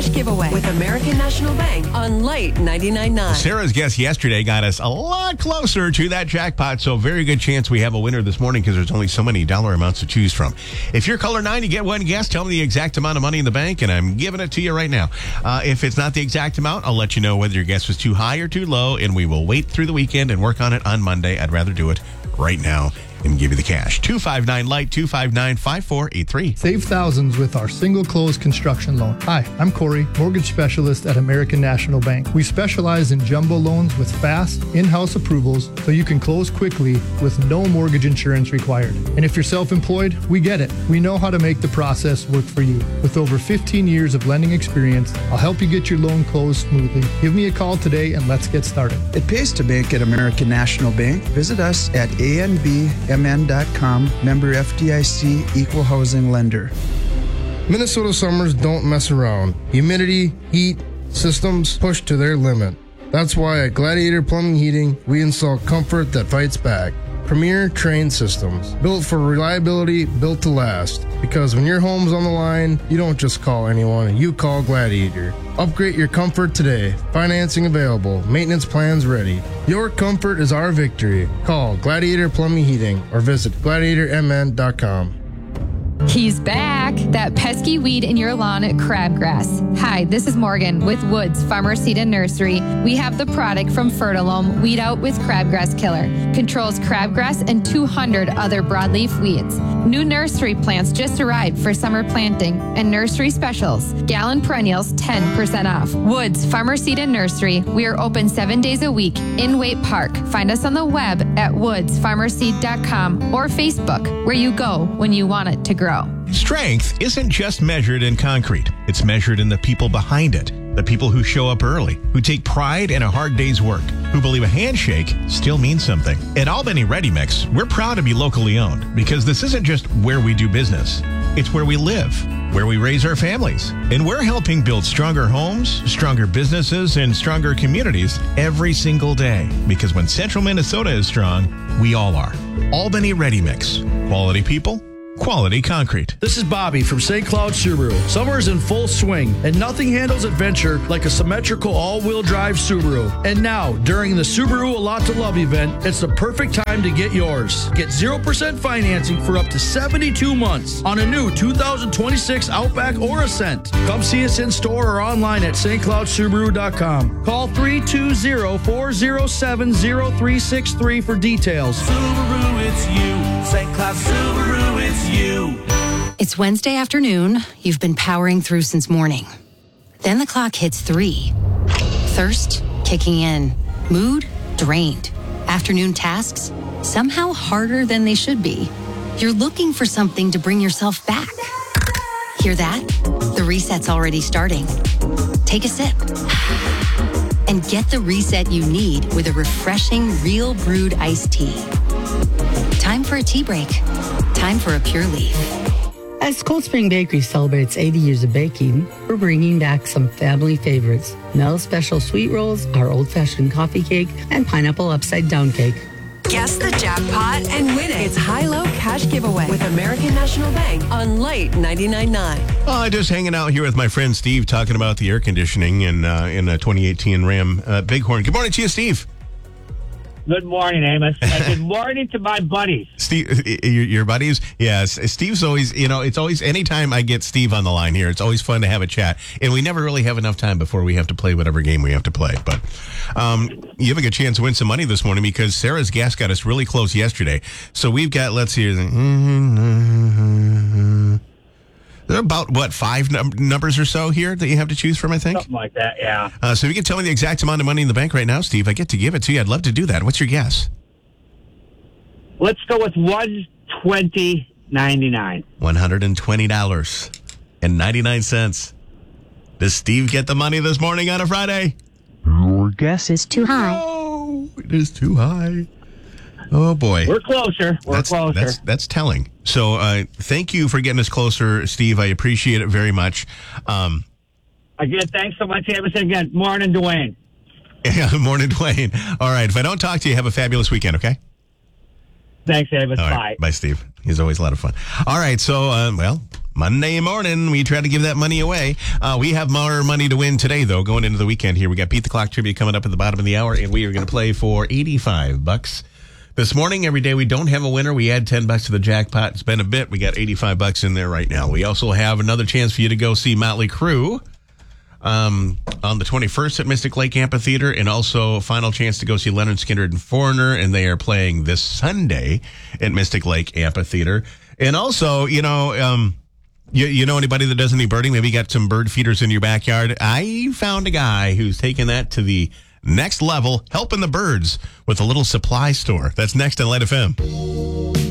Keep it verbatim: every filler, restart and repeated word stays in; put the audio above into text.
cash giveaway with American National Bank on Light ninety-nine point nine. Sarah's guess yesterday got us a lot closer to that jackpot, so very good chance we have a winner this morning because there's only so many dollar amounts to choose from. If you're color nine, you get one guess. Tell me the exact amount of money in the bank, and I'm giving it to you right now. Uh, if it's not the exact amount, I'll let you know whether your guess was too high or too low, and we will wait through the weekend and work on it on Monday. I'd rather do it right now and give you the cash. two five nine Light, two five nine, five four eight three. Save thousands with our single close construction loan. Hi, I'm Corey, mortgage specialist at American National Bank. We specialize in jumbo loans with fast, in-house approvals so you can close quickly with no mortgage insurance required. And if you're self-employed, we get it. We know how to make the process work for you. With over fifteen years of lending experience, I'll help you get your loan closed smoothly. Give me a call today and let's get started. It pays to bank at American National Bank. Visit us at A N B M N dot com, member F D I C, equal housing lender. Minnesota summers don't mess around. Humidity, heat, systems push to their limit. That's why at Gladiator Plumbing Heating, we install comfort that fights back. Premier Train Systems, built for reliability, built to last. Because when your home's on the line, you don't just call anyone, you call Gladiator. Upgrade your comfort today. Financing available. Maintenance plans ready. Your comfort is our victory. Call Gladiator Plumbing Heating or visit gladiator m n dot com. He's back. That pesky weed in your lawn, crabgrass. Hi, this is Morgan with Woods Farmer Seed and Nursery. We have the product from Fertilome, Weed Out with Crabgrass Killer. Controls crabgrass and two hundred other broadleaf weeds. New nursery plants just arrived for summer planting and nursery specials. Gallon perennials ten percent off. Woods Farmer Seed and Nursery. We are open seven days a week in Waite Park. Find us on the web at woods farmer seed dot com or Facebook, where you go when you want it to grow. Strength isn't just measured in concrete. It's measured in the people behind it. The people who show up early, who take pride in a hard day's work, who believe a handshake still means something. At Albany Ready Mix, we're proud to be locally owned because this isn't just where we do business. It's where we live, where we raise our families. And we're helping build stronger homes, stronger businesses, and stronger communities every single day. Because when Central Minnesota is strong, we all are. Albany Ready Mix. Quality people, quality concrete. This is Bobby from Saint Cloud Subaru. Summer is in full swing, and nothing handles adventure like a symmetrical all-wheel drive Subaru. And now, during the Subaru A Lot to Love event, it's the perfect time to get yours. Get zero percent financing for up to seventy-two months on a new two thousand twenty-six Outback or Ascent. Come see us in store or online at st cloud subaru dot com. Call three two zero, four zero seven, zero three six three for details. Subaru, it's you. Saint Cloud Subaru, it's you. It's Wednesday afternoon. You've been powering through since morning. Then the clock hits three. Thirst kicking in. Mood drained. Afternoon tasks somehow harder than they should be. You're looking for something to bring yourself back. Hear that? The reset's already starting. Take a sip. And get the reset you need with a refreshing Real Brewed iced tea. Time for a tea break. Time for a Pure Leaf. As Cold Spring Bakery celebrates eighty years of baking, we're bringing back some family favorites. Mel's Special Sweet Rolls, our old-fashioned coffee cake, and pineapple upside-down cake. Guess the jackpot and win it. It's High-Low Cash Giveaway with American National Bank on Light ninety-nine point nine. Uh, just hanging out here with my friend Steve, talking about the air conditioning in, uh, in a twenty eighteen Ram uh, Bighorn. Good morning to you, Steve. Good morning, Amos. And good morning to my buddies. Steve, your, your buddies? Yes. Steve's always, you know, it's always, anytime I get Steve on the line here, it's always fun to have a chat. And we never really have enough time before we have to play whatever game we have to play. But um, you have a good chance to win some money this morning because Sarah's gas got us really close yesterday. So we've got, let's see, there are about, what, five num- numbers or so here that you have to choose from, I think? Something like that, yeah. Uh, so if you can tell me the exact amount of money in the bank right now, Steve, I get to give it to you. I'd love to do that. What's your guess? Let's go with one twenty ninety-nine. one hundred twenty dollars and ninety-nine cents. Does Steve get the money this morning on a Friday? Your guess is too high. No, it is too high. Oh, boy. We're closer. We're that's, closer. That's, that's telling. So uh, thank you for getting us closer, Steve. I appreciate it very much. Um, Again, thanks so much, Amos. Again, morning, Dwayne. Yeah, morning, Dwayne. All right. If I don't talk to you, have a fabulous weekend, okay? Thanks, Amos. All right. Bye. Bye, Steve. He's always a lot of fun. All right. So, uh, well, Monday morning, we try to give that money away. Uh, we have more money to win today, though, going into the weekend here. We got Beat the Clock trivia coming up at the bottom of the hour, and we are going to play for eighty-five bucks. This morning, every day we don't have a winner, we add ten bucks to the jackpot. It's been a bit. We got eighty-five bucks in there right now. We also have another chance for you to go see Motley Crue um, on the twenty-first at Mystic Lake Amphitheater, and also a final chance to go see Leonard Skinner and Foreigner, and they are playing this Sunday at Mystic Lake Amphitheater. And also, you know, um, you, you know anybody that does any birding? Maybe you got some bird feeders in your backyard. I found a guy who's taken that to the next level, helping the birds with a little supply store. That's next on Light F M.